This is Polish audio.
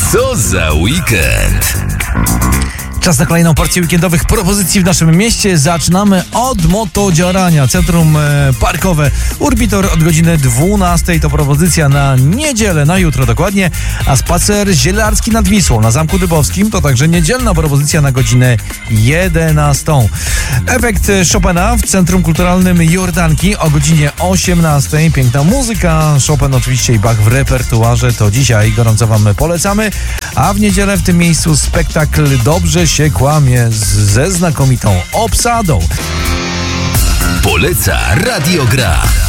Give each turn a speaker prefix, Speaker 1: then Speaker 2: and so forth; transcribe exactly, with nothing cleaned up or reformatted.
Speaker 1: Co za weekend?
Speaker 2: Czas na kolejną porcję weekendowych propozycji w naszym mieście. Zaczynamy od motodziarania. Centrum e, Parkowe Urbitor od godziny dwunastej. To propozycja na niedzielę, na jutro dokładnie. A spacer zielarski nad Wisłą na Zamku Dybowskim to także niedzielna propozycja na godzinę jedenastą. Efekt Chopina w Centrum Kulturalnym Jordanki o godzinie osiemnastej. Piękna muzyka, Chopin oczywiście i Bach w repertuarze. To dzisiaj gorąco wam polecamy. A w niedzielę w tym miejscu spektakl Dobrze się kłamie z, ze znakomitą obsadą.
Speaker 1: Poleca Radio Gra.